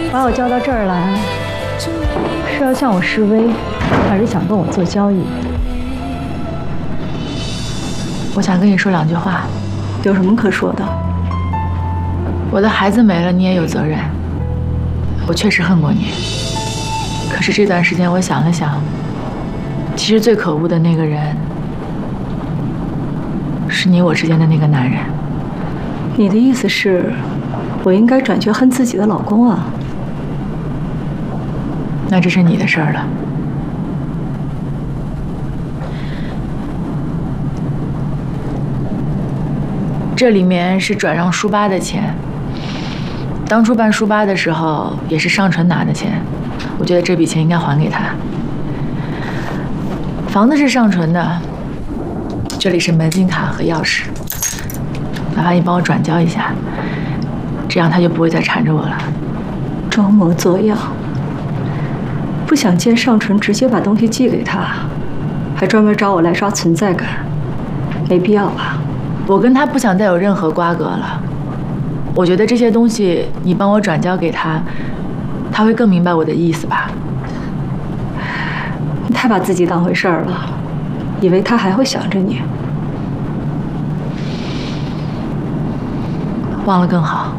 把我叫到这儿来，是要向我示威，还是想跟我做交易？ 我想跟你说2句话。 有什么可说的？ 我的孩子没了，你也有责任。我确实恨过你，可是这段时间我想了想，其实最可恶的那个人，是你我之间的那个男人。 你的意思是，我应该转觉恨自己的老公啊？ 那这是你的事儿了。这里面是转让书吧的钱，当初办书吧的时候也是尚纯拿的钱，我觉得这笔钱应该还给他。房子是尚纯的，这里是门禁卡和钥匙，麻烦你帮我转交一下，这样他就不会再缠着我了。 装模作样，不想见尚纯，直接把东西寄给他，还专门找我来刷存在感，没必要吧？ 我跟他不想再有任何瓜葛了。我觉得这些东西你帮我转交给他，他会更明白我的意思吧？ 你太把自己当回事儿了，以为他还会想着你。 忘了更好。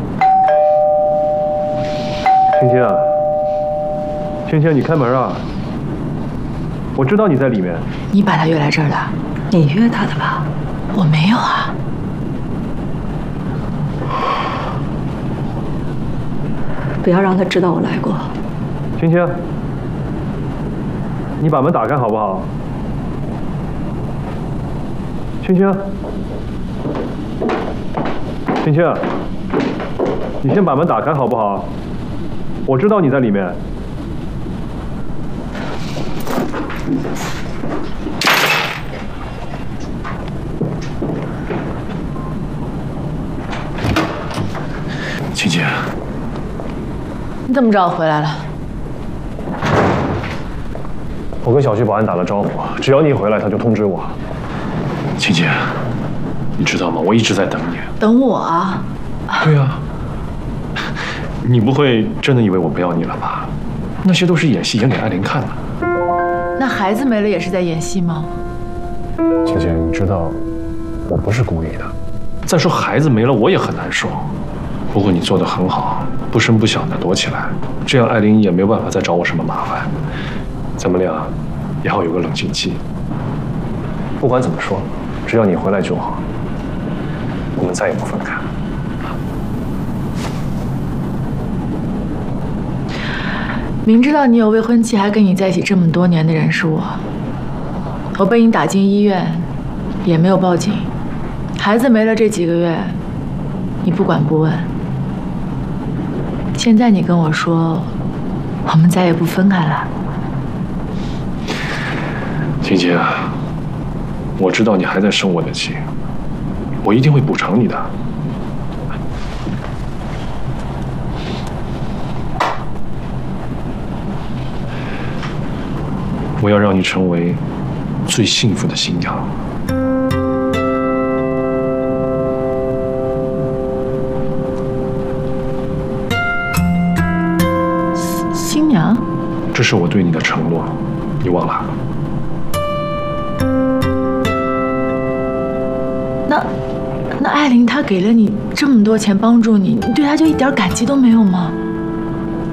青青啊，青青，你开门啊！我知道你在里面。 你把他约来这儿的？ 你约他的吧？ 我没有啊。 不要让他知道我来过。 青青，你把门打开好不好？青青，青青，你先把门打开好不好？我知道你在里面。 青青， 你怎么知道我回来了？ 我跟小区保安打了招呼，只要你回来，他就通知我。 青青，你知道吗？我一直在等你。 等我啊？ 对啊。你不会真的以为我不要你了吧？那些都是演戏，演给艾琳看的。 那孩子没了也是在演戏吗？ 青青，你知道，我不是故意的。 再说孩子没了，我也很难受。不过你做得很好，不声不响地躲起来，这样艾琳也没有办法再找我什么麻烦。咱们俩也好有个冷静期。 不管怎么说，只要你回来就好。我们再也不分开。 明知道你有未婚妻，还跟你在一起这么多年的人是我。我被你打进医院，也没有报警。孩子没了这几个月，你不管不问。现在你跟我说，我们再也不分开了。 青青啊，我知道你还在生我的气，我一定会补偿你的。我要让你成为最幸福的新娘。 新娘？ 这是我对你的承诺，你忘了？ 那艾琳她给了你这么多钱帮助你，你对她就一点感激都没有吗？